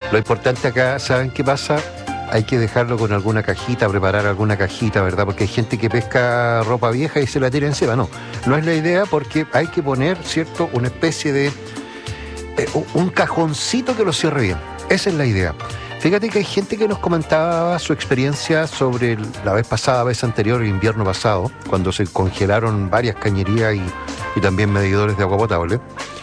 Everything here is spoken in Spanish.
Lo importante acá, ¿saben qué pasa? Hay que dejarlo con alguna cajita, preparar alguna cajita, ¿verdad? Porque hay gente que pesca ropa vieja y se la tira encima. No es la idea, porque hay que poner, ¿cierto?, una especie de un cajoncito que lo cierre bien. Esa es la idea. Fíjate que hay gente que nos comentaba su experiencia sobre la vez anterior, el invierno pasado, cuando se congelaron varias cañerías y también medidores de agua potable.